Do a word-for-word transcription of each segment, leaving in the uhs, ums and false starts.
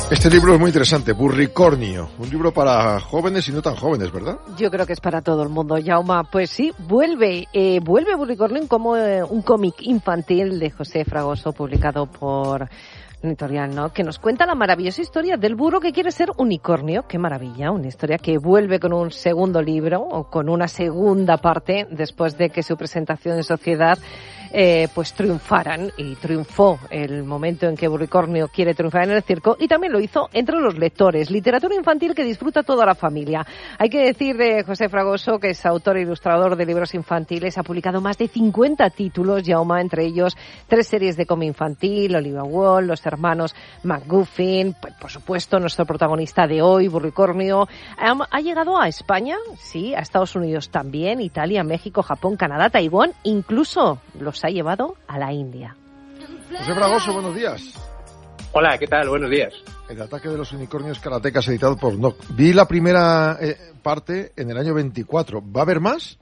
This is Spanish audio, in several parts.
Este libro es muy interesante, Burricornio, un libro para jóvenes y no tan jóvenes, ¿verdad? Yo creo que es para todo el mundo, Jaume. Pues sí, vuelve, eh, vuelve Burricornio como eh, un cómic infantil de José Fragoso, publicado por Editorial, ¿no? Que nos cuenta la maravillosa historia del burro que quiere ser unicornio. Qué maravilla, una historia que vuelve con un segundo libro o con una segunda parte después de que su presentación en sociedad eh, pues triunfaran, y triunfó el momento en que Burricornio quiere triunfar en el circo, y también lo hizo entre los lectores. Literatura infantil que disfruta toda la familia. Hay que decir de José Fragoso que es autor e ilustrador de libros infantiles, ha publicado más de cincuenta títulos, Jaume, entre ellos tres series de cómic infantil, Olivia Wall, Los hermanos McGuffin, por supuesto nuestro protagonista de hoy, Burricornio. Ha, ha llegado a España, sí, a Estados Unidos también, Italia, México, Japón, Canadá, Taiwán, incluso los ha llevado a la India. José Fragoso, buenos días. Hola, ¿qué tal? Buenos días. El ataque de los unicornios karatecas, editado por N O C. Vi la primera eh, parte en el año veinticuatro. ¿Va a haber más?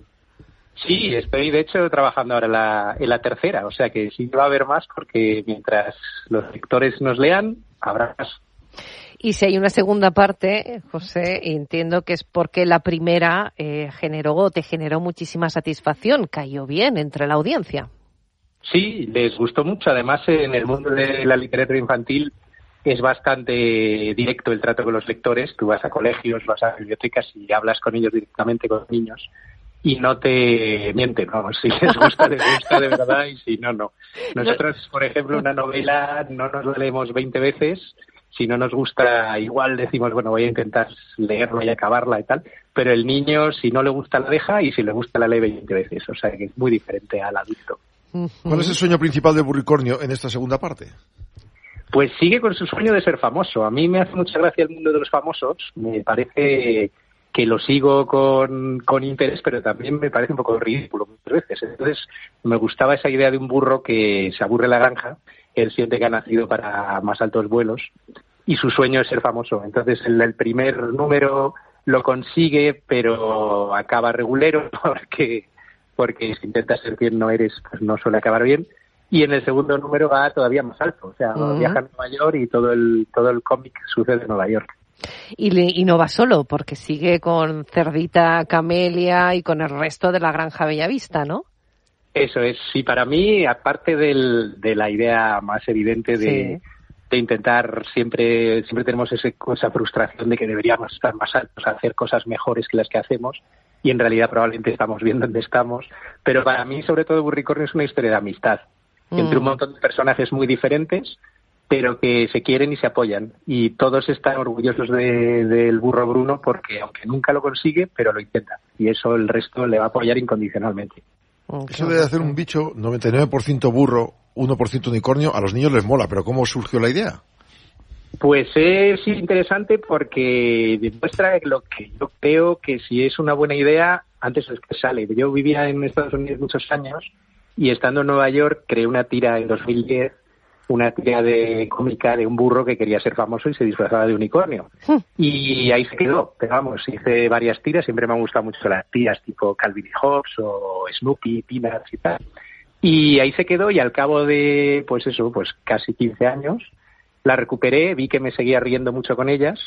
Sí, estoy de hecho trabajando ahora en la, en la tercera, o sea que sí va a haber más porque mientras los lectores nos lean, habrá más. Y si hay una segunda parte, José, entiendo que es porque la primera eh, generó, te generó muchísima satisfacción, cayó bien entre la audiencia. Sí, les gustó mucho. Además, en el mundo de la literatura infantil es bastante directo el trato con los lectores. Tú vas a colegios, vas a bibliotecas y hablas con ellos directamente, con los niños, y no te mienten, ¿no? Si les gusta, les gusta de verdad, y si no, no. Nosotros, por ejemplo, una novela no nos la leemos veinte veces. Si no nos gusta, igual decimos, bueno, voy a intentar leerla y acabarla y tal, pero el niño, si no le gusta, la deja, y si le gusta, la lee veinte veces. O sea, que es muy diferente al adulto. ¿Cuál es el sueño principal de Burricornio en esta segunda parte? Pues sigue con su sueño de ser famoso. A mí me hace mucha gracia el mundo de los famosos. Me parece que lo sigo con, con interés, pero también me parece un poco ridículo muchas veces. Entonces, me gustaba esa idea de un burro que se aburre en la granja, él siente que ha nacido para más altos vuelos, y su sueño es ser famoso. Entonces, el, el primer número lo consigue, pero acaba regulero, porque... porque si intentas ser quien no eres, pues no suele acabar bien. Y en el segundo número va todavía más alto, o sea, uh-huh. viaja a Nueva York y todo el todo el cómic sucede en Nueva York. Y, y no va solo, porque sigue con Cerdita, Camelia y con el resto de la Granja Bellavista, ¿no? Eso es, sí, para mí, aparte del, de la idea más evidente de, sí. de intentar, siempre siempre tenemos ese, esa frustración de que deberíamos estar más altos, hacer cosas mejores que las que hacemos, y en realidad probablemente estamos bien donde estamos, pero para mí, sobre todo, Burricornio es una historia de amistad, mm. entre un montón de personajes muy diferentes, pero que se quieren y se apoyan, y todos están orgullosos de, del burro Bruno, porque aunque nunca lo consigue, pero lo intenta, y eso el resto le va a apoyar incondicionalmente. Okay. Eso de hacer un bicho noventa y nueve por ciento burro, uno por ciento unicornio, a los niños les mola, pero ¿cómo surgió la idea? Pues es interesante porque demuestra lo que yo creo que si es una buena idea, antes es que sale. Yo vivía en Estados Unidos muchos años y estando en Nueva York creé una tira en dos mil diez, una tira de cómica de un burro que quería ser famoso y se disfrazaba de unicornio. Hmm. Y ahí se quedó. Pero vamos, hice varias tiras, siempre me han gustado mucho las tiras tipo Calvin y Hobbes o Snoopy, Peanuts y tal. Y ahí se quedó y al cabo de, pues eso, pues casi quince años, la recuperé, vi que me seguía riendo mucho con ellas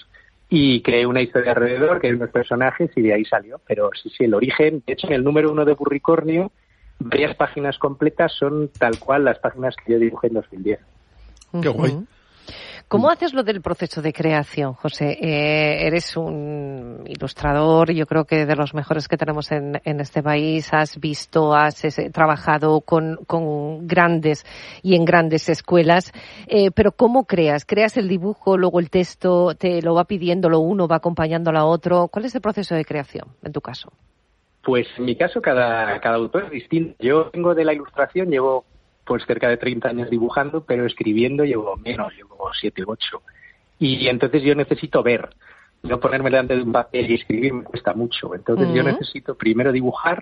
y creé una historia alrededor, creé unos personajes y de ahí salió. Pero sí, sí, el origen, de hecho en el número uno de Burricornio, varias páginas completas son tal cual las páginas que yo dibujé en dos mil diez. ¡Qué guay! ¿Cómo haces lo del proceso de creación, José? Eh, eres un ilustrador, yo creo que de los mejores que tenemos en, en este país. Has visto, has es, trabajado con, con grandes y en grandes escuelas. Eh, pero ¿cómo creas? ¿Creas el dibujo, luego el texto, te lo va pidiendo lo uno, va acompañando a lo otro? ¿Cuál es el proceso de creación, en tu caso? Pues en mi caso cada, cada autor es distinto. Yo vengo de la ilustración, llevo pues cerca de treinta años dibujando, pero escribiendo llevo menos, llevo siete u ocho. Y entonces yo necesito ver, no ponerme delante de un papel y escribir me cuesta mucho. Entonces uh-huh. yo necesito primero dibujar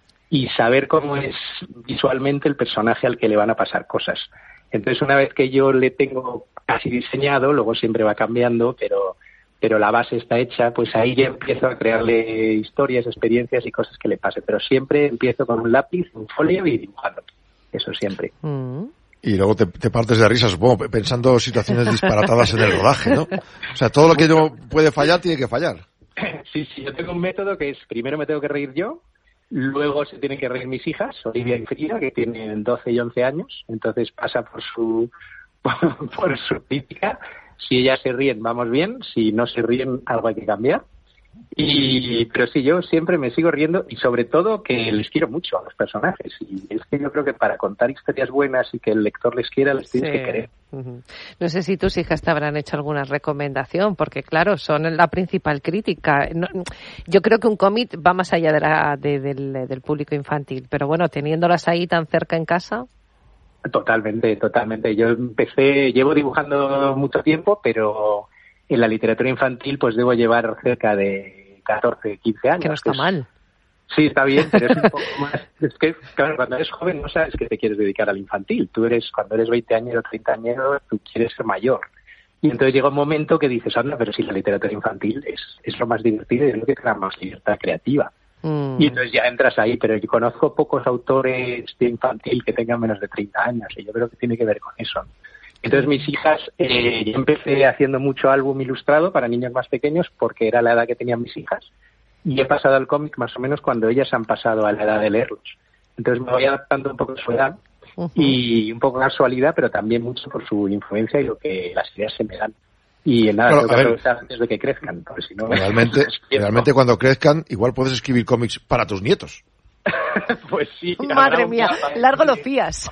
y saber cómo es visualmente el personaje al que le van a pasar cosas. Entonces una vez que yo le tengo casi diseñado, luego siempre va cambiando, pero pero la base está hecha, pues ahí ya empiezo a crearle historias, experiencias y cosas que le pasen. Pero siempre empiezo con un lápiz, un folio y dibujando. Eso siempre. Mm. Y luego te, te partes de risa, supongo, pensando situaciones disparatadas en el rodaje, ¿no? O sea, todo lo que no puede fallar tiene que fallar. Sí, sí, yo tengo un método que es, primero me tengo que reír yo, luego se tienen que reír mis hijas, Olivia y Frida, que tienen doce y once años, entonces pasa por su por, por su crítica. Si ellas se ríen, vamos bien, si no se ríen, algo hay que cambiar. Y pero sí, yo siempre me sigo riendo y sobre todo que les quiero mucho a los personajes. Y es que yo creo que para contar historias buenas y que el lector les quiera, les tienes sí. que querer. Uh-huh. No sé si tus hijas te habrán hecho alguna recomendación, porque claro, son la principal crítica. No, yo creo que un cómic va más allá de la, de, del, del público infantil, pero bueno, teniéndolas ahí tan cerca en casa... Totalmente, totalmente. Yo empecé, llevo dibujando mucho tiempo, pero en la literatura infantil pues debo llevar cerca de catorce, quince años. Que no está que es, mal. Sí, está bien, pero es un poco más... Es que, claro, cuando eres joven no sabes que te quieres dedicar al infantil. Tú eres, cuando eres veinte años o treinta años, tú quieres ser mayor. Y entonces llega un momento que dices, anda, pero si la literatura infantil es, es lo más divertido y es lo que te da más libertad creativa. Mm. Y entonces ya entras ahí, pero yo conozco pocos autores de infantil que tengan menos de treinta años y yo creo que tiene que ver con eso. Entonces mis hijas, eh, yo empecé haciendo mucho álbum ilustrado para niños más pequeños porque era la edad que tenían mis hijas y he pasado al cómic más o menos cuando ellas han pasado a la edad de leerlos. Entonces me voy adaptando un poco a su edad uh-huh. y un poco casualidad, pero también mucho por su influencia y lo que las ideas se me dan. Y nada, claro, tengo que aprovechar antes de que crezcan, porque si no... Realmente, realmente cuando crezcan, igual puedes escribir cómics para tus nietos. Pues sí. Madre mía, largo lo fías.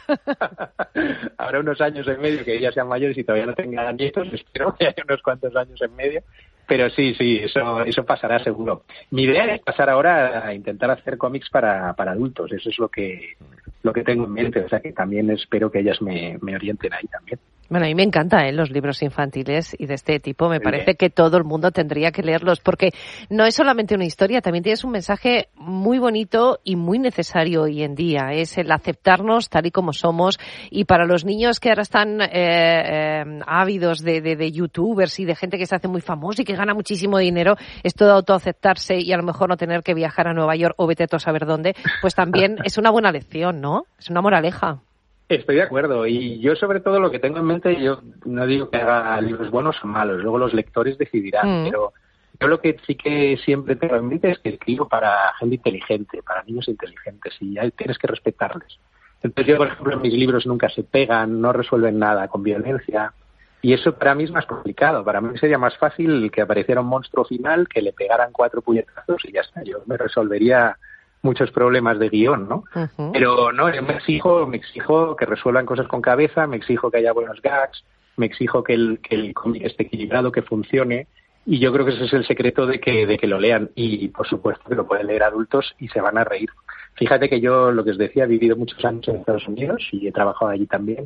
Habrá unos años en medio que ellas sean mayores y todavía no tengan nietos, espero que haya unos cuantos años en medio. Pero sí, sí, eso eso pasará seguro. Mi idea es pasar ahora a intentar hacer cómics para, para adultos, eso es lo que lo que tengo en mente, o sea que también espero que ellas me, me orienten ahí también. Bueno, a mí me encantan ¿eh? los libros infantiles y de este tipo. Me parece que todo el mundo tendría que leerlos porque no es solamente una historia, también tienes un mensaje muy bonito y muy necesario hoy en día. Es el aceptarnos tal y como somos y para los niños que ahora están eh, eh, ávidos de, de, de youtubers y de gente que se hace muy famosa y que gana muchísimo dinero, esto de autoaceptarse y a lo mejor no tener que viajar a Nueva York o vete a saber dónde, pues también es una buena lección, ¿no? Es una moraleja. Estoy de acuerdo y yo sobre todo lo que tengo en mente, yo no digo que haga libros buenos o malos, luego los lectores decidirán, mm. pero yo lo que sí que siempre tengo en mente es que escribo para gente inteligente, para niños inteligentes y ya tienes que respetarles. Entonces yo, por ejemplo, en mis libros nunca se pegan, no resuelven nada con violencia y eso para mí es más complicado. Para mí sería más fácil que apareciera un monstruo final, que le pegaran cuatro puñetazos y ya está, yo me resolvería muchos problemas de guión, ¿no? Uh-huh. Pero no, yo me exijo, me exijo que resuelvan cosas con cabeza, me exijo que haya buenos gags, me exijo que el que el cómic esté equilibrado, que funcione, y yo creo que ese es el secreto de que de que lo lean y por supuesto que lo pueden leer adultos y se van a reír. Fíjate que yo, lo que os decía, he vivido muchos años en Estados Unidos y he trabajado allí también,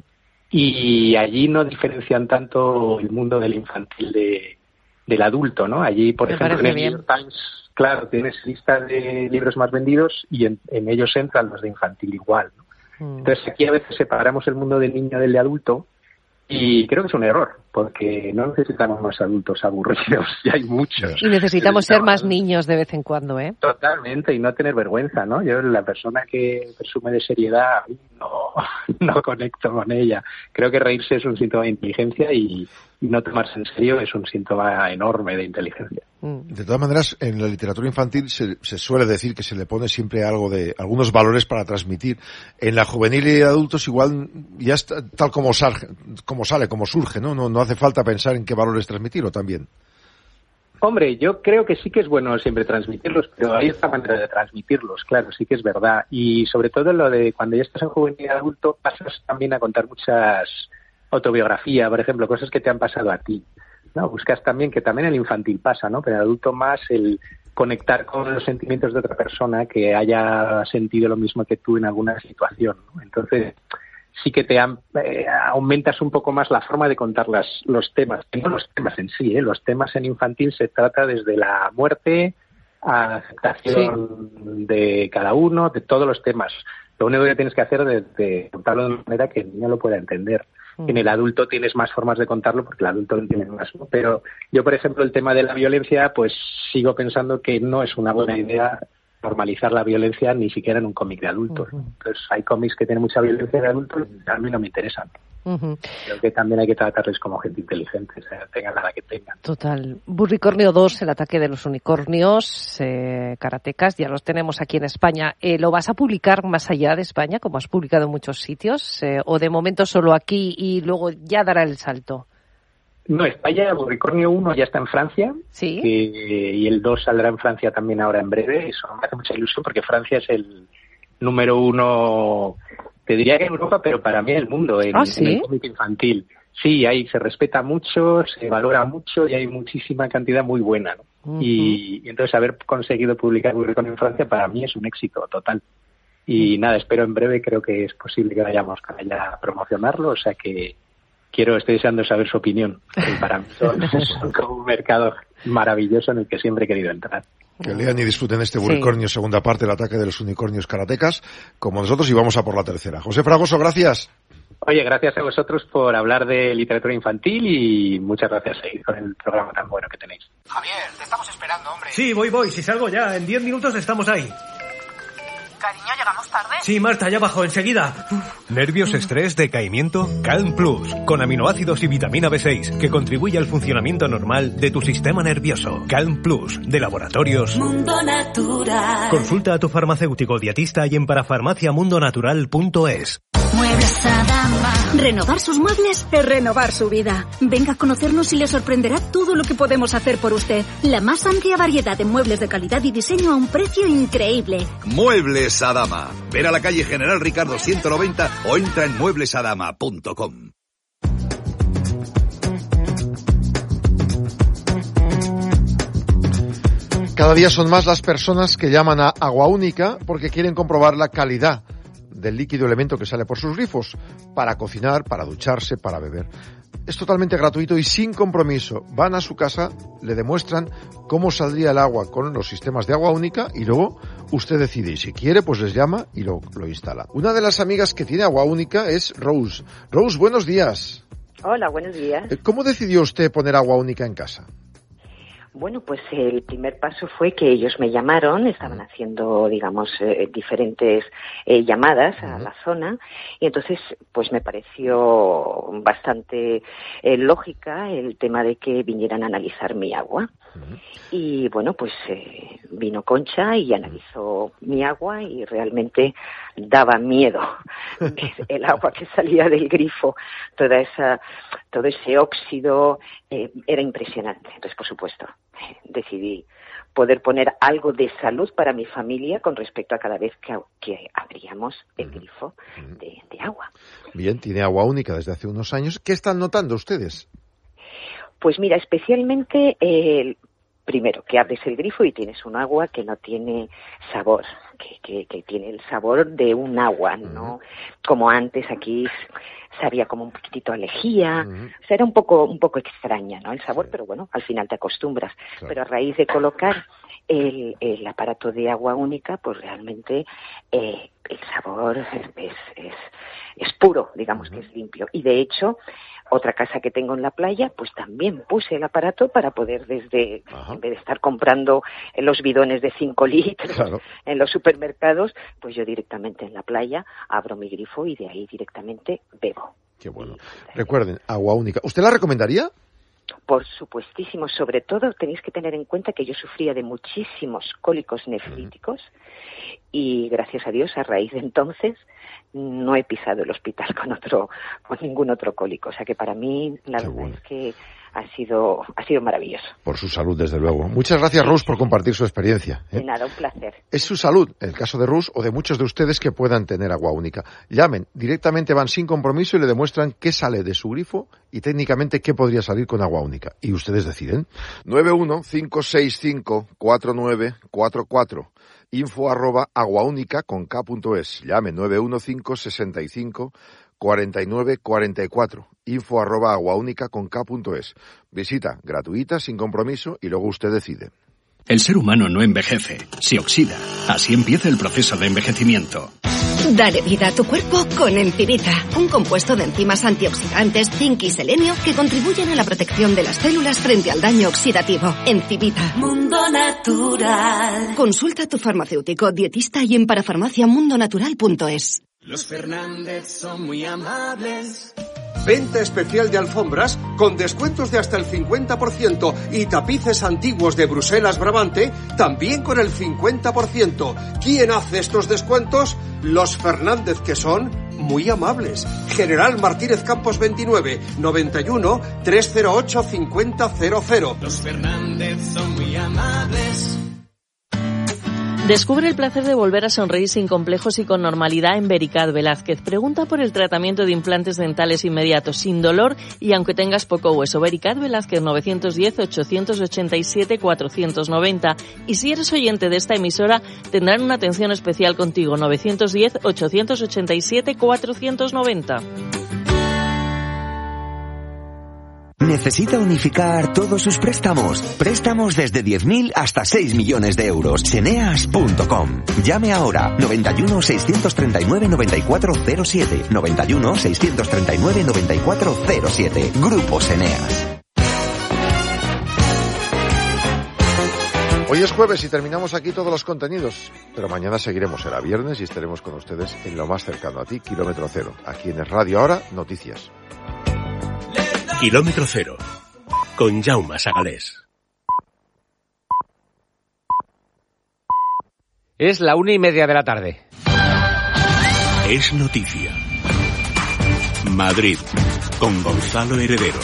y allí no diferencian tanto el mundo del infantil de del adulto, ¿no? Allí, por me ejemplo, en el New York Times, claro, tienes listas de libros más vendidos y en, en ellos entran los de infantil igual, ¿no? Mm. Entonces aquí a veces separamos el mundo del niño del de adulto y creo que es un error, porque no necesitamos más adultos aburridos, ya hay muchos. Y necesitamos ser más niños de vez en cuando, ¿eh? Totalmente, y no tener vergüenza, ¿no? Yo, la persona que presume de seriedad, no, no conecto con ella. Creo que reírse es un síntoma de inteligencia y, y no tomarse en serio es un síntoma enorme de inteligencia. De todas maneras, en la literatura infantil se, se suele decir que se le pone siempre algo de, algunos valores para transmitir. En la juvenil y adultos igual ya está tal como sale, como sale, como surge, ¿no? No, no hace falta pensar en qué valores transmitir, ¿o también? Hombre, yo creo que sí que es bueno siempre transmitirlos, pero hay otra manera de transmitirlos, claro, sí que es verdad. Y sobre todo lo de cuando ya estás en juvenil y adulto, pasas también a contar muchas autobiografía, por ejemplo, cosas que te han pasado a ti, ¿no? Buscas también, que también el infantil pasa, ¿no? Pero el adulto más el conectar con los sentimientos de otra persona que haya sentido lo mismo que tú en alguna situación, ¿no? Entonces sí que te han, eh, aumentas un poco más la forma de contar las, los temas, no los temas en sí, ¿eh? Los temas en infantil se trata desde la muerte a la aceptación sí. de cada uno, de todos los temas. Lo único que tienes que hacer es de, de contarlo de una manera que el niño lo pueda entender. En el adulto tienes más formas de contarlo porque el adulto lo entiende más, ¿no? Pero yo, por ejemplo, el tema de la violencia, pues sigo pensando que no es una buena idea normalizar la violencia ni siquiera en un cómic de adultos. Uh-huh. Entonces hay cómics que tienen mucha violencia de adultos y a mí no me interesan. Uh-huh. Creo que también hay que tratarles como gente inteligente, o sea, tengan la edad que tengan. Total. Burricornio dos, el ataque de los unicornios, eh, karatecas, ya los tenemos aquí en España. Eh, ¿Lo vas a publicar más allá de España, como has publicado en muchos sitios? Eh, ¿O de momento solo aquí y luego ya dará el salto? No, España, Burricornio uno ya está en Francia. Sí. Y, y el dos saldrá en Francia también ahora en breve. Eso me hace mucha ilusión porque Francia es el número uno, te diría que en Europa, pero para mí en el mundo, en, ¿Ah, sí? en el cómic infantil. Sí, ahí se respeta mucho, se valora mucho y hay muchísima cantidad muy buena, ¿no? Uh-huh. y, y entonces haber conseguido publicar Burricornio en Francia para mí es un éxito total. Y nada, espero en breve, creo que es posible que vayamos para allá a promocionarlo, o sea que quiero, estoy deseando saber su opinión. Y para mí son, son como un mercado maravilloso en el que siempre he querido entrar. Que lean y disfruten este Burricornio, sí. Segunda parte, el ataque de los unicornios karatecas, como nosotros, y vamos a por la tercera. José Fragoso, gracias. Oye, gracias a vosotros por hablar de literatura infantil y muchas gracias eh, con el programa tan bueno que tenéis. Javier, te estamos esperando, hombre. Sí, voy, voy, si salgo ya, en diez minutos estamos ahí. Cariño, ¿llegamos tarde? Sí, Marta, ya bajo, enseguida. ¿Nervios, estrés, decaimiento? Calm Plus, con aminoácidos y vitamina B seis, que contribuye al funcionamiento normal de tu sistema nervioso. Calm Plus, de Laboratorios Mundo Natural. Consulta a tu farmacéutico dietista y en parafarmacia mundo natural punto es. Muebles Adama. Renovar sus muebles es renovar su vida. Venga a conocernos y le sorprenderá todo lo que podemos hacer por usted. La más amplia variedad de muebles de calidad y diseño a un precio increíble. Muebles Adama. Ven a la calle General Ricardo ciento noventa o entra en muebles adama punto com. Cada día son más las personas que llaman a Agua Única porque quieren comprobar la calidad del líquido elemento que sale por sus grifos, para cocinar, para ducharse, para beber. Es totalmente gratuito y sin compromiso. Van a su casa, le demuestran cómo saldría el agua con los sistemas de Agua Única y luego usted decide. Y si quiere, pues les llama y lo, lo instala. Una de las amigas que tiene Agua Única es Rose. Rose, buenos días. Hola, buenos días. ¿Cómo decidió usted poner Agua Única en casa? Bueno, pues el primer paso fue que ellos me llamaron, estaban haciendo, digamos, eh, diferentes eh, llamadas a la zona y entonces pues me pareció bastante eh, lógica el tema de que vinieran a analizar mi agua. Uh-huh. Y bueno, pues eh, vino Concha y analizó mi agua y realmente daba miedo el agua que salía del grifo, toda esa, todo ese óxido, eh, era impresionante. Entonces, por supuesto, decidí poder poner algo de salud para mi familia con respecto a cada vez que, que abríamos el grifo de, de agua. Bien, tiene Agua Única desde hace unos años. ¿Qué están notando ustedes? Pues mira, especialmente eh, primero que abres el grifo y tienes un agua que no tiene sabor, que, que, que tiene el sabor de un agua, ¿no? Uh-huh. Como antes aquí sabía como un poquitito a lejía, uh-huh. O sea, era un poco un poco extraña, ¿no? El sabor, sí. Pero bueno, al final te acostumbras. Claro. Pero a raíz de colocar el, el aparato de Agua Única, pues realmente eh, el sabor es, es, es puro, digamos, uh-huh. Que es limpio. Y de hecho, otra casa que tengo en la playa, pues también puse el aparato para poder desde, Ajá. en vez de estar comprando los bidones de cinco litros claro. en los supermercados, pues yo directamente en la playa abro mi grifo y de ahí directamente bebo. Qué bueno. Y, recuerden, Agua Única. ¿Usted la recomendaría? Por supuestísimo. Sobre todo tenéis que tener en cuenta que yo sufría de muchísimos cólicos nefríticos uh-huh. y gracias a Dios a raíz de entonces no he pisado el hospital con otro, con ningún otro cólico. O sea que para mí la Qué verdad bueno. es que ha sido, ha sido maravilloso. Por su salud, desde luego. Muchas gracias, Rose, por compartir su experiencia. ¿eh? De nada, un placer. Es su salud, el caso de Rose o de muchos de ustedes que puedan tener Agua Única. Llamen, directamente van sin compromiso y le demuestran qué sale de su grifo y técnicamente qué podría salir con Agua Única. Y ustedes deciden. nueve uno cinco seis cinco cuatro nueve cuatro cuatro. Info arroba aguaúnica con K punto es. Llame nueve uno cinco sesenta y cinco cuarenta y nueve cuarenta y cuatro. Info arroba aguaúnica con K punto es. Visita gratuita, sin compromiso y luego usted decide. El ser humano no envejece, se oxida. Así empieza el proceso de envejecimiento. Dale vida a tu cuerpo con Encivita, un compuesto de enzimas antioxidantes, zinc y selenio que contribuyen a la protección de las células frente al daño oxidativo. Encivita. Mundo Natural. Consulta a tu farmacéutico, dietista y en parafarmacia mundo natural punto es. Los Fernández son muy amables. Venta especial de alfombras con descuentos de hasta el cincuenta por ciento y tapices antiguos de Bruselas Brabante también con el cincuenta por ciento. ¿Quién hace estos descuentos? Los Fernández, que son muy amables. General Martínez Campos veintinueve, noventa y uno, trescientos ocho, cincuenta cero cero. Los Fernández son muy amables. Descubre el placer de volver a sonreír sin complejos y con normalidad en Vericat Velázquez. Pregunta por el tratamiento de implantes dentales inmediatos, sin dolor y aunque tengas poco hueso. Vericat Velázquez nueve uno cero, ocho ocho siete, cuatro nueve cero. Y si eres oyente de esta emisora, tendrán una atención especial contigo. nueve uno cero, ocho ocho siete, cuatro nueve cero. ¿Necesita unificar todos sus préstamos? Préstamos desde diez mil hasta seis millones de euros. Seneas punto com. Llame ahora. noventa y uno, seiscientos treinta y nueve, noventa y cuatro cero siete. noventa y uno, seiscientos treinta y nueve, noventa y cuatro cero siete. Grupo Seneas. Hoy es jueves y terminamos aquí todos los contenidos, pero mañana seguiremos, será viernes y estaremos con ustedes en lo más cercano a ti, Kilómetro Cero. Aquí en Es Radio Ahora, noticias. Kilómetro Cero, con Jaume Sagalés. Es la una y media de la tarde. Es noticia. Madrid, con Gonzalo Heredero.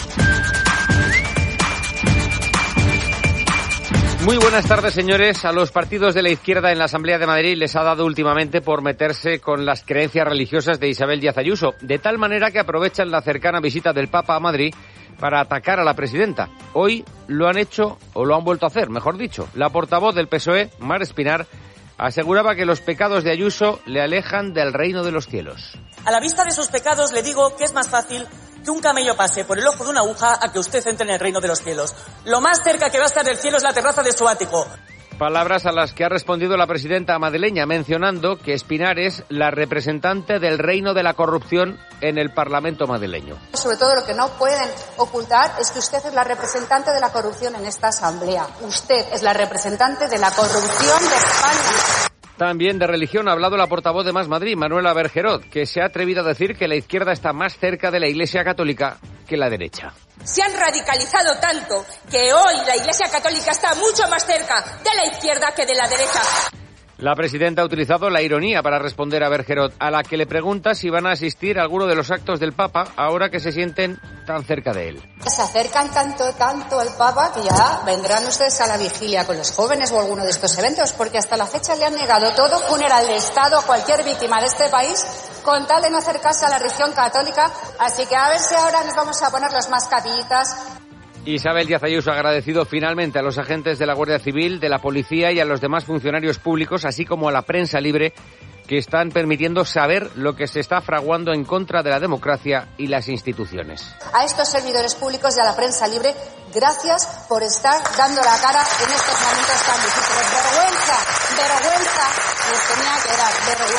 Muy buenas tardes, señores. A los partidos de la izquierda en la Asamblea de Madrid les ha dado últimamente por meterse con las creencias religiosas de Isabel Díaz Ayuso, de tal manera que aprovechan la cercana visita del Papa a Madrid para atacar a la presidenta. Hoy lo han hecho, o lo han vuelto a hacer, mejor dicho. La portavoz del P S O E, Mar Espinar, aseguraba que los pecados de Ayuso le alejan del reino de los cielos. A la vista de sus pecados le digo que es más fácil que un camello pase por el ojo de una aguja a que usted entre en el reino de los cielos. Lo más cerca que va a estar del cielo es la terraza de su ático. Palabras a las que ha respondido la presidenta madrileña, mencionando que Espinar es la representante del reino de la corrupción en el Parlamento madrileño. Sobre todo lo que no pueden ocultar es que usted es la representante de la corrupción en esta asamblea. Usted es la representante de la corrupción de España. También de religión ha hablado la portavoz de Más Madrid, Manuela Bergerot, que se ha atrevido a decir que la izquierda está más cerca de la Iglesia Católica que la derecha. Se han radicalizado tanto que hoy la Iglesia Católica está mucho más cerca de la izquierda que de la derecha. La presidenta ha utilizado la ironía para responder a Bergerot, a la que le pregunta si van a asistir a alguno de los actos del Papa ahora que se sienten tan cerca de él. Se acercan tanto, tanto al Papa que ya vendrán ustedes a la vigilia con los jóvenes o alguno de estos eventos, porque hasta la fecha le han negado todo funeral de Estado a cualquier víctima de este país con tal de no acercarse a la religión católica. Así que a ver si ahora nos vamos a poner las mascarillitas. Isabel Díaz Ayuso ha agradecido finalmente a los agentes de la Guardia Civil, de la Policía y a los demás funcionarios públicos, así como a la prensa libre, que están permitiendo saber lo que se está fraguando en contra de la democracia y las instituciones. A estos servidores públicos y a la prensa libre, gracias por estar dando la cara en estos momentos tan difíciles. Vergüenza, vergüenza, les tenía que dar,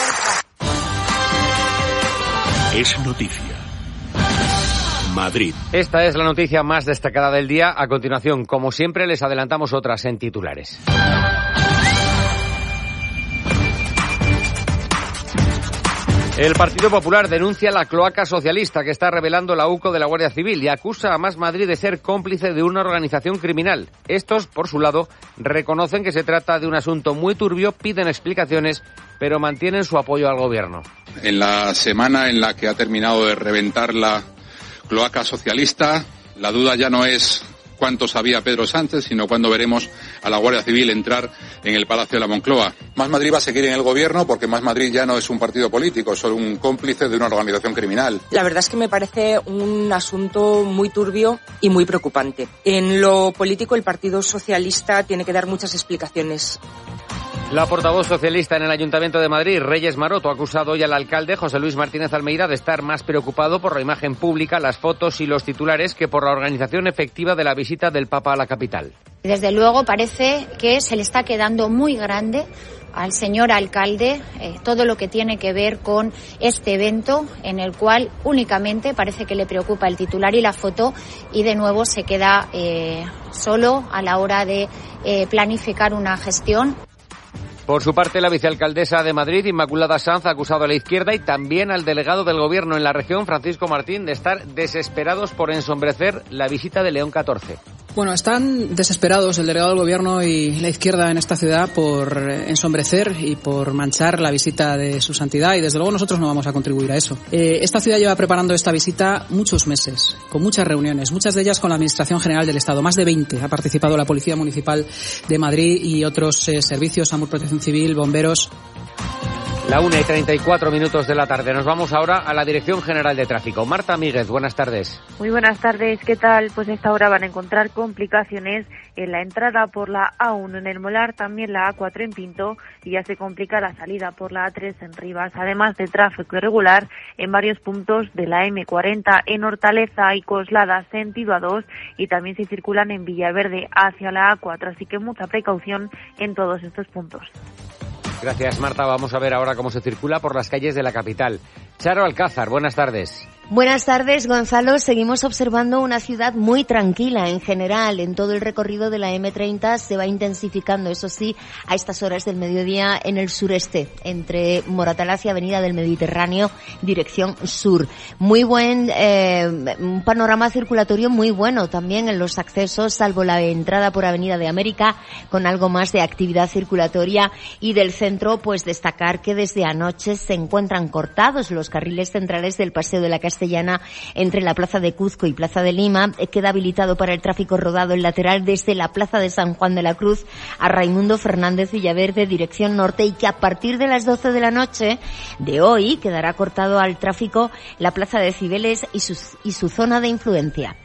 vergüenza. Es noticia. Madrid. Esta es la noticia más destacada del día. A continuación, como siempre, les adelantamos otras en titulares. El Partido Popular denuncia la cloaca socialista que está revelando la U C O de la Guardia Civil y acusa a Más Madrid de ser cómplice de una organización criminal. Estos, por su lado, reconocen que se trata de un asunto muy turbio, piden explicaciones, pero mantienen su apoyo al gobierno. En la semana en la que ha terminado de reventar la cloaca socialista, la duda ya no es cuánto sabía Pedro Sánchez, sino cuándo veremos a la Guardia Civil entrar en el Palacio de la Moncloa. Más Madrid va a seguir en el gobierno porque Más Madrid ya no es un partido político, es solo un cómplice de una organización criminal. La verdad es que me parece un asunto muy turbio y muy preocupante. En lo político, el Partido Socialista tiene que dar muchas explicaciones. La portavoz socialista en el Ayuntamiento de Madrid, Reyes Maroto, ha acusado hoy al alcalde José Luis Martínez Almeida de estar más preocupado por la imagen pública, las fotos y los titulares que por la organización efectiva de la visita del Papa a la capital. Desde luego parece que se le está quedando muy grande al señor alcalde eh, todo lo que tiene que ver con este evento en el cual únicamente parece que le preocupa el titular y la foto y de nuevo se queda eh, solo a la hora de eh, planificar una gestión. Por su parte, la vicealcaldesa de Madrid, Inmaculada Sanz, ha acusado a la izquierda y también al delegado del Gobierno en la región, Francisco Martín, de estar desesperados por ensombrecer la visita de León catorce. Bueno, están desesperados el delegado del Gobierno y la izquierda en esta ciudad por ensombrecer y por manchar la visita de su santidad y desde luego nosotros no vamos a contribuir a eso. Eh, esta ciudad lleva preparando esta visita muchos meses, con muchas reuniones, muchas de ellas con la Administración General del Estado. Más de veinte ha participado la Policía Municipal de Madrid y otros eh, servicios, AMUR, Protección Civil, bomberos. La una y treinta y cuatro minutos de la tarde. Nos vamos ahora a la Dirección General de Tráfico. Marta Míguez, buenas tardes. Muy buenas tardes, ¿qué tal? Pues a esta hora van a encontrar complicaciones en la entrada por la A uno en El Molar, también la A cuatro en Pinto, y ya se complica la salida por la A tres en Rivas, además de tráfico irregular en varios puntos de la eme cuarenta en Hortaleza y Coslada, sentido A dos, y también se circulan en Villaverde hacia la A cuatro, así que mucha precaución en todos estos puntos. Gracias, Marta. Vamos a ver ahora cómo se circula por las calles de la capital. Charo Alcázar, buenas tardes. Buenas tardes, Gonzalo. Seguimos observando una ciudad muy tranquila en general. En todo el recorrido de la eme treinta se va intensificando, eso sí, a estas horas del mediodía en el sureste, entre Moratalaz y Avenida del Mediterráneo, dirección sur. Muy buen, eh, un panorama circulatorio muy bueno también en los accesos, salvo la entrada por Avenida de América, con algo más de actividad circulatoria. Y del centro, pues destacar que desde anoche se encuentran cortados los carriles centrales del Paseo de la Castellana entre la Plaza de Cuzco y Plaza de Lima. Queda habilitado para el tráfico rodado el lateral desde la Plaza de San Juan de la Cruz a Raimundo Fernández Villaverde, dirección norte, y que a partir de las doce de la noche de hoy quedará cortado al tráfico la Plaza de Cibeles y su, y su zona de influencia.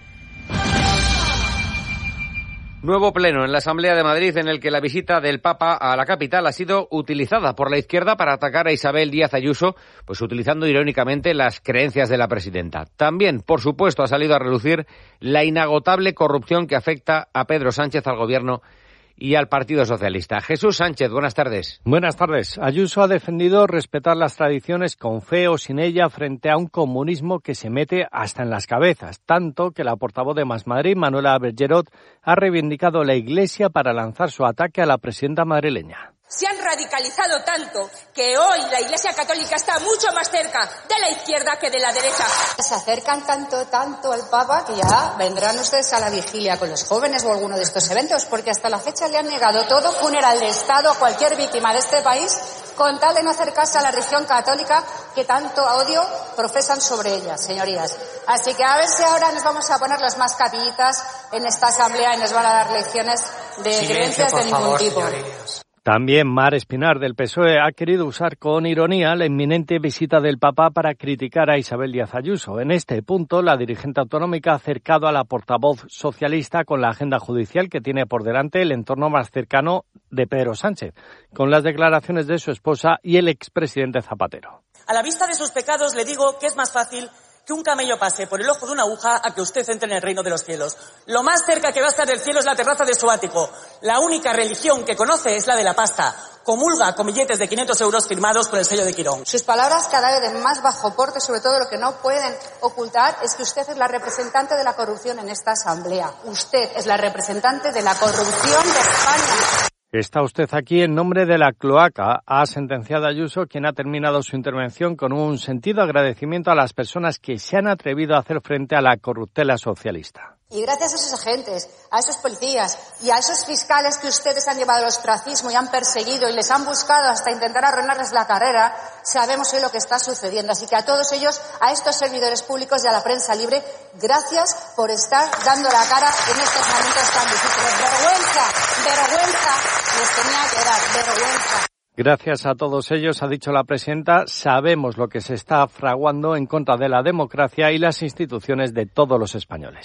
Nuevo pleno en la Asamblea de Madrid en el que la visita del Papa a la capital ha sido utilizada por la izquierda para atacar a Isabel Díaz Ayuso, pues utilizando irónicamente las creencias de la presidenta. También, por supuesto, ha salido a relucir la inagotable corrupción que afecta a Pedro Sánchez, al Gobierno y al Partido Socialista. Jesús Sánchez, buenas tardes. Buenas tardes. Ayuso ha defendido respetar las tradiciones con fe o sin ella frente a un comunismo que se mete hasta en las cabezas, tanto que la portavoz de Más Madrid, Manuela Bergerot, ha reivindicado la Iglesia para lanzar su ataque a la presidenta madrileña. Se han radicalizado tanto que hoy la Iglesia Católica está mucho más cerca de la izquierda que de la derecha. Se acercan tanto, tanto al Papa que ya vendrán ustedes a la vigilia con los jóvenes o alguno de estos eventos, porque hasta la fecha le han negado todo funeral de Estado a cualquier víctima de este país con tal de no acercarse a la religión católica que tanto odio profesan sobre ella, señorías. Así que a ver si ahora nos vamos a poner los más capillitas en esta asamblea y nos van a dar lecciones de Silencio, creencias de ningún favor, tipo. Señorías. También Mar Espinar del P S O E ha querido usar con ironía la inminente visita del Papa para criticar a Isabel Díaz Ayuso. En este punto, la dirigente autonómica ha acercado a la portavoz socialista con la agenda judicial que tiene por delante el entorno más cercano de Pedro Sánchez, con las declaraciones de su esposa y el expresidente Zapatero. A la vista de sus pecados le digo que es más fácil que un camello pase por el ojo de una aguja a que usted entre en el reino de los cielos. Lo más cerca que va a estar del cielo es la terraza de su ático. La única religión que conoce es la de la pasta. Comulga con billetes de quinientos euros firmados con el sello de Quirón. Sus palabras cada vez de más bajo porte, sobre todo lo que no pueden ocultar, es que usted es la representante de la corrupción en esta asamblea. Usted es la representante de la corrupción de España. Está usted aquí en nombre de la cloaca, ha sentenciado Ayuso, quien ha terminado su intervención con un sentido agradecimiento a las personas que se han atrevido a hacer frente a la corruptela socialista. Y gracias a esos agentes, a esos policías y a esos fiscales que ustedes han llevado al ostracismo y han perseguido y les han buscado hasta intentar arruinarles la carrera, sabemos hoy lo que está sucediendo. Así que a todos ellos, a estos servidores públicos y a la prensa libre, gracias por estar dando la cara en estos momentos tan difíciles. Vergüenza, vergüenza les tenía que dar, vergüenza. Gracias a todos ellos, ha dicho la presidenta, sabemos lo que se está fraguando en contra de la democracia y las instituciones de todos los españoles.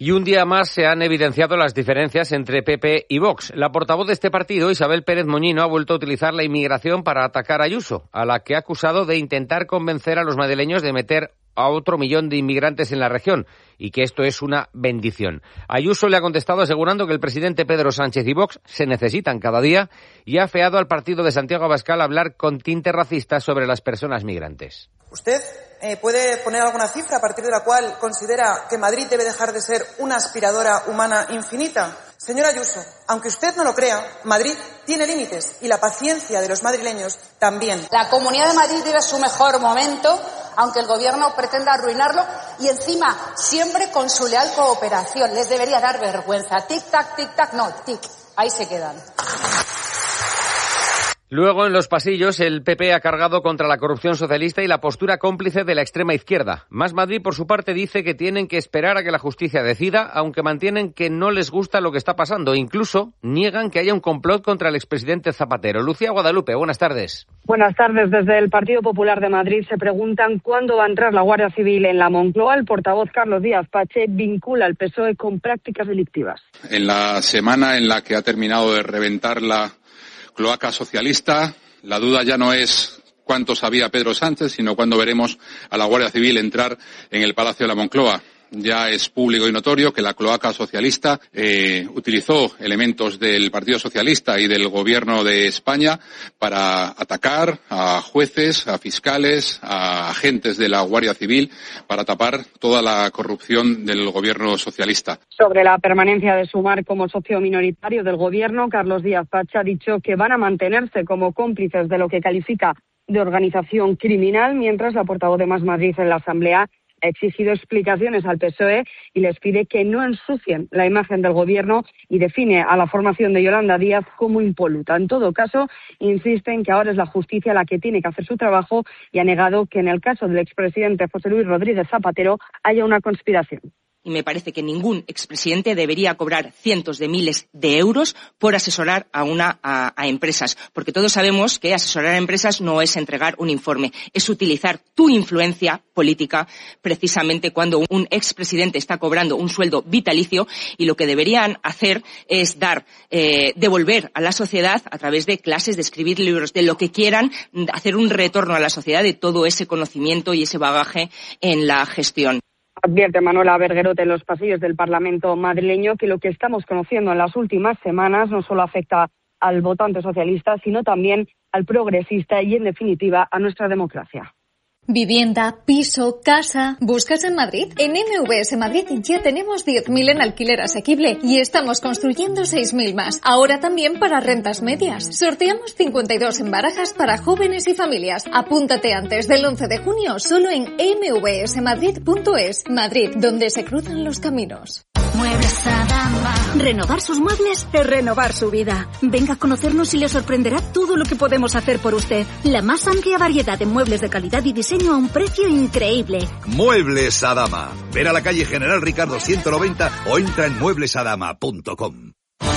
Y un día más se han evidenciado las diferencias entre P P y Vox. La portavoz de este partido, Isabel Pérez Moñino, ha vuelto a utilizar la inmigración para atacar a Ayuso, a la que ha acusado de intentar convencer a los madrileños de meter a otro millón de inmigrantes en la región y que esto es una bendición. Ayuso le ha contestado asegurando que el presidente Pedro Sánchez y Vox se necesitan cada día y ha afeado al partido de Santiago Abascal hablar con tinte racista sobre las personas migrantes. ¿Usted eh, puede poner alguna cifra a partir de la cual considera que Madrid debe dejar de ser una aspiradora humana infinita? Señora Ayuso, aunque usted no lo crea, Madrid tiene límites y la paciencia de los madrileños también. La Comunidad de Madrid vive su mejor momento, aunque el Gobierno pretenda arruinarlo y encima siempre con su leal cooperación. Les debería dar vergüenza. Tic-tac, tic-tac, no, tic. Ahí se quedan. Luego, en los pasillos, el P P ha cargado contra la corrupción socialista y la postura cómplice de la extrema izquierda. Más Madrid, por su parte, dice que tienen que esperar a que la justicia decida, aunque mantienen que no les gusta lo que está pasando. Incluso niegan que haya un complot contra el expresidente Zapatero. Lucía Guadalupe, buenas tardes. Buenas tardes. Desde el Partido Popular de Madrid se preguntan cuándo va a entrar la Guardia Civil en la Moncloa. El portavoz Carlos Díaz Pache vincula al P S O E con prácticas delictivas. En la semana en la que ha terminado de reventar la cloaca socialista, la duda ya no es cuánto sabía Pedro Sánchez, sino cuándo veremos a la Guardia Civil entrar en el Palacio de la Moncloa. Ya es público y notorio que la cloaca socialista eh, utilizó elementos del Partido Socialista y del Gobierno de España para atacar a jueces, a fiscales, a agentes de la Guardia Civil, para tapar toda la corrupción del Gobierno socialista. Sobre la permanencia de Sumar como socio minoritario del Gobierno, Carlos Díaz Pache ha dicho que van a mantenerse como cómplices de lo que califica de organización criminal, mientras la portavoz de Más Madrid en la Asamblea ha exigido explicaciones al P S O E y les pide que no ensucien la imagen del Gobierno y define a la formación de Yolanda Díaz como impoluta. En todo caso, insiste en que ahora es la justicia la que tiene que hacer su trabajo y ha negado que en el caso del expresidente José Luis Rodríguez Zapatero haya una conspiración. Y me parece que ningún expresidente debería cobrar cientos de miles de euros por asesorar a una a, a empresas, porque todos sabemos que asesorar a empresas no es entregar un informe, es utilizar tu influencia política precisamente cuando un expresidente está cobrando un sueldo vitalicio, y lo que deberían hacer es dar, eh, devolver a la sociedad a través de clases, de escribir libros, de lo que quieran, hacer un retorno a la sociedad de todo ese conocimiento y ese bagaje en la gestión. Advierte Manuela Berguerote en los pasillos del Parlamento madrileño que lo que estamos conociendo en las últimas semanas no solo afecta al votante socialista, sino también al progresista y, en definitiva, a nuestra democracia. Vivienda, piso, casa. ¿Buscas en Madrid? En M V S Madrid ya tenemos diez mil en alquiler asequible y estamos construyendo seis mil más. Ahora también para rentas medias. Sorteamos cincuenta y dos en barajas para jóvenes y familias. Apúntate antes del once de junio solo en m v s madrid punto es. Madrid, donde se cruzan los caminos. Muebles Adama. Renovar sus muebles es renovar su vida. Venga a conocernos y le sorprenderá todo lo que podemos hacer por usted. La más amplia variedad de muebles de calidad y diseño a un precio increíble. Muebles Adama. Ven a la calle General Ricardo ciento noventa o entra en muebles adama punto com.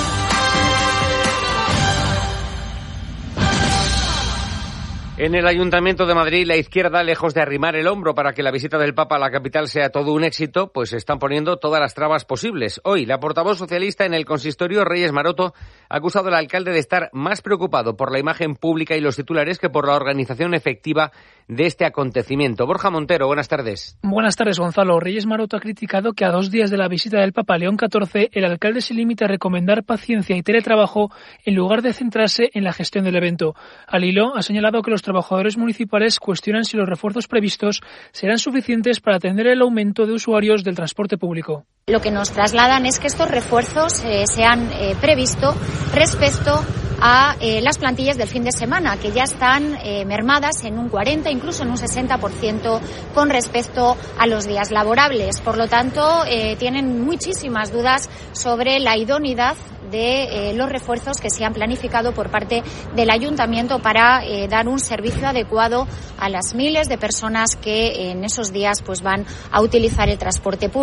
En el Ayuntamiento de Madrid, la izquierda, lejos de arrimar el hombro para que la visita del Papa a la capital sea todo un éxito, pues están poniendo todas las trabas posibles. Hoy, la portavoz socialista en el consistorio, Reyes Maroto, ha acusado al alcalde de estar más preocupado por la imagen pública y los titulares que por la organización efectiva de este acontecimiento. Borja Montero, buenas tardes. Buenas tardes, Gonzalo. Reyes Maroto ha criticado que a dos días de la visita del Papa León catorce, el alcalde se limita a recomendar paciencia y teletrabajo en lugar de centrarse en la gestión del evento. Al hilo, ha señalado que los trabajadores municipales cuestionan si los refuerzos previstos serán suficientes para atender el aumento de usuarios del transporte público. Lo que nos trasladan es que estos refuerzos eh, se han eh, previsto respecto a eh, las plantillas del fin de semana, que ya están eh, mermadas en un cuarenta, incluso en un sesenta por ciento con respecto a los días laborables. Por lo tanto, eh, tienen muchísimas dudas sobre la idoneidad de eh, los refuerzos que se han planificado por parte del Ayuntamiento para eh, dar un servicio adecuado a las miles de personas que en esos días pues van a utilizar el transporte público.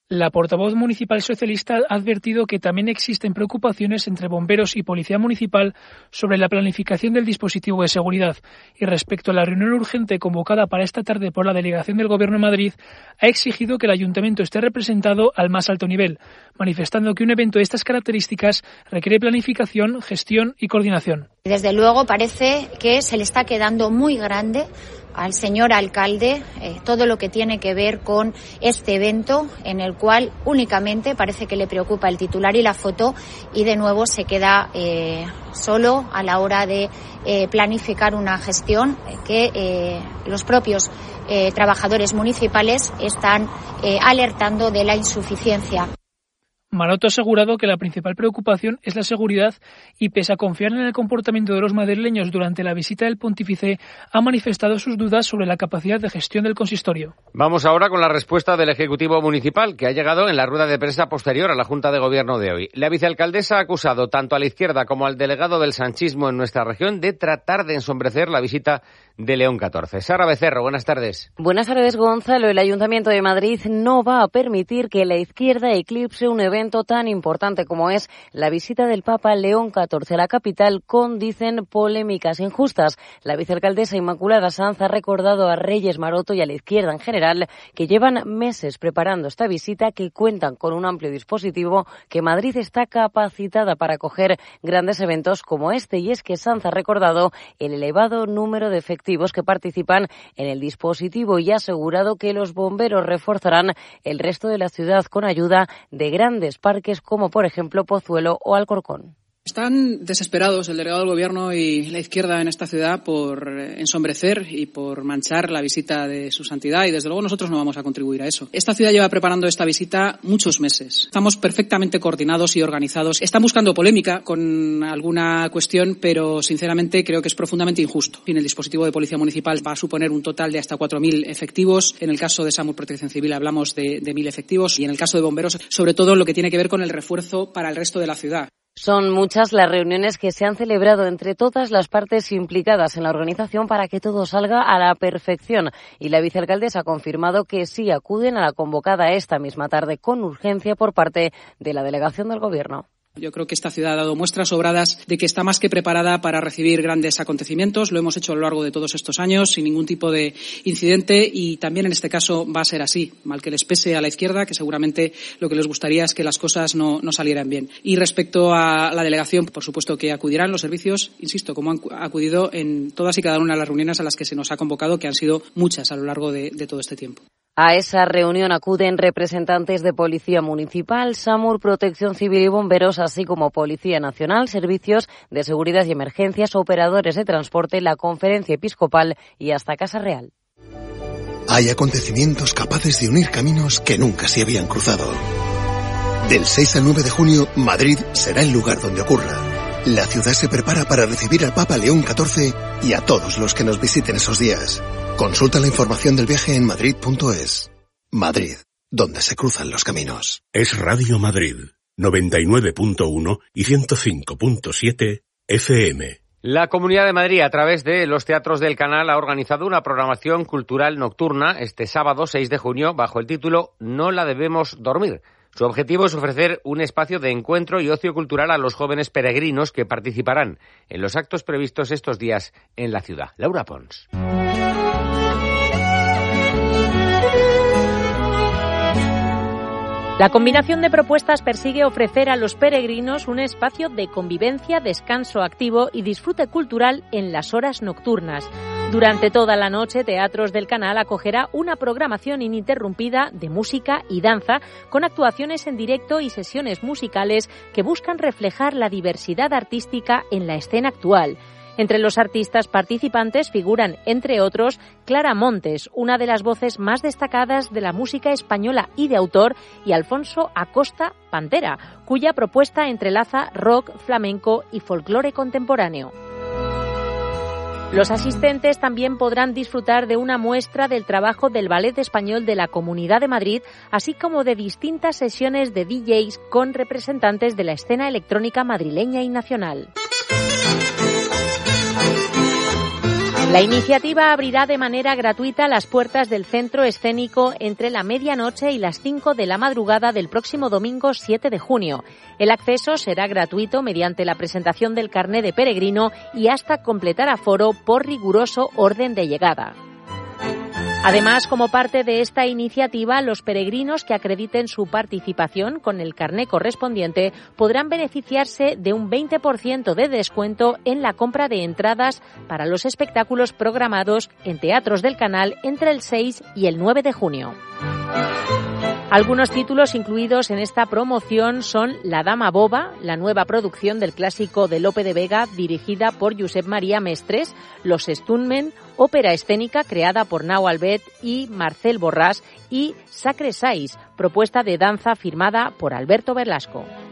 La portavoz municipal socialista ha advertido que también existen preocupaciones entre bomberos y policía municipal sobre la planificación del dispositivo de seguridad. Y respecto a la reunión urgente convocada para esta tarde por la delegación del Gobierno de Madrid, ha exigido que el ayuntamiento esté representado al más alto nivel, manifestando que un evento de estas características requiere planificación, gestión y coordinación. Desde luego parece que se le está quedando muy grande al señor alcalde eh, todo lo que tiene que ver con este evento, en el cual únicamente parece que le preocupa el titular y la foto, y de nuevo se queda eh, solo a la hora de eh, planificar una gestión que eh, los propios eh, trabajadores municipales están eh, alertando de la insuficiencia. Maroto ha asegurado que la principal preocupación es la seguridad y, pese a confiar en el comportamiento de los madrileños durante la visita del pontífice, ha manifestado sus dudas sobre la capacidad de gestión del consistorio. Vamos ahora con la respuesta del Ejecutivo Municipal, que ha llegado en la rueda de prensa posterior a la Junta de Gobierno de hoy. La vicealcaldesa ha acusado tanto a la izquierda como al delegado del sanchismo en nuestra región de tratar de ensombrecer la visita de León catorce. Sara Becerro, buenas tardes. Buenas tardes, Gonzalo. El Ayuntamiento de Madrid no va a permitir que la izquierda eclipse un evento tan importante como es la visita del Papa León catorce a la capital con, dicen, polémicas injustas. La vicealcaldesa Inmaculada Sanz ha recordado a Reyes Maroto y a la izquierda en general que llevan meses preparando esta visita, que cuentan con un amplio dispositivo, que Madrid está capacitada para acoger grandes eventos como este. Y es que Sanz ha recordado el elevado número de efectivos que participan en el dispositivo y ha asegurado que los bomberos reforzarán el resto de la ciudad con ayuda de grandes parques como, por ejemplo, Pozuelo o Alcorcón. Están desesperados el delegado del Gobierno y la izquierda en esta ciudad por ensombrecer y por manchar la visita de su santidad, y desde luego nosotros no vamos a contribuir a eso. Esta ciudad lleva preparando esta visita muchos meses. Estamos perfectamente coordinados y organizados. Están buscando polémica con alguna cuestión, pero sinceramente creo que es profundamente injusto. En el dispositivo de Policía Municipal va a suponer un total de hasta cuatro mil efectivos. En el caso de SAMUR Protección Civil hablamos de, de mil efectivos, y en el caso de bomberos, sobre todo lo que tiene que ver con el refuerzo para el resto de la ciudad. Son muchas las reuniones que se han celebrado entre todas las partes implicadas en la organización para que todo salga a la perfección, y la vicealcaldesa ha confirmado que sí acuden a la convocada esta misma tarde con urgencia por parte de la delegación del Gobierno. Yo creo que esta ciudad ha dado muestras sobradas de que está más que preparada para recibir grandes acontecimientos. Lo hemos hecho a lo largo de todos estos años sin ningún tipo de incidente, y también en este caso va a ser así, mal que les pese a la izquierda, que seguramente lo que les gustaría es que las cosas no, no salieran bien. Y respecto a la delegación, por supuesto que acudirán los servicios, insisto, como han acudido en todas y cada una de las reuniones a las que se nos ha convocado, que han sido muchas a lo largo de, de todo este tiempo. A esa reunión acuden representantes de Policía Municipal, SAMUR, Protección Civil y Bomberos, así como Policía Nacional, Servicios de Seguridad y Emergencias, operadores de transporte, la Conferencia Episcopal y hasta Casa Real. Hay acontecimientos capaces de unir caminos que nunca se habían cruzado. Del seis al nueve de junio, Madrid será el lugar donde ocurra. La ciudad se prepara para recibir al Papa León catorce y a todos los que nos visiten esos días. Consulta la información del viaje en madrid punto es. Madrid, donde se cruzan los caminos. Es Radio Madrid, noventa y nueve punto uno y ciento cinco punto siete F M. La Comunidad de Madrid, a través de los teatros del Canal, ha organizado una programación cultural nocturna este sábado seis de junio bajo el título No la debemos dormir. Su objetivo es ofrecer un espacio de encuentro y ocio cultural a los jóvenes peregrinos que participarán en los actos previstos estos días en la ciudad. Laura Pons. La combinación de propuestas persigue ofrecer a los peregrinos un espacio de convivencia, descanso activo y disfrute cultural en las horas nocturnas. Durante toda la noche, Teatros del Canal acogerá una programación ininterrumpida de música y danza, con actuaciones en directo y sesiones musicales que buscan reflejar la diversidad artística en la escena actual. Entre los artistas participantes figuran, entre otros, Clara Montes, una de las voces más destacadas de la música española y de autor, y Alfonso Acosta Pantera, cuya propuesta entrelaza rock, flamenco y folclore contemporáneo. Los asistentes también podrán disfrutar de una muestra del trabajo del Ballet Español de la Comunidad de Madrid, así como de distintas sesiones de D Js con representantes de la escena electrónica madrileña y nacional. La iniciativa abrirá de manera gratuita las puertas del centro escénico entre la medianoche y las cinco de la madrugada del próximo domingo siete de junio. El acceso será gratuito mediante la presentación del carné de peregrino y hasta completar aforo por riguroso orden de llegada. Además, como parte de esta iniciativa, los peregrinos que acrediten su participación con el carné correspondiente podrán beneficiarse de un veinte por ciento de descuento en la compra de entradas para los espectáculos programados en teatros del canal entre el seis y el nueve de junio. Algunos títulos incluidos en esta promoción son La Dama Boba, la nueva producción del clásico de Lope de Vega dirigida por Josep María Mestres, Los Stuntmen, ópera escénica creada por Nau Albet y Marcel Borràs, y Sacre Sais, propuesta de danza firmada por Alberto Velasco.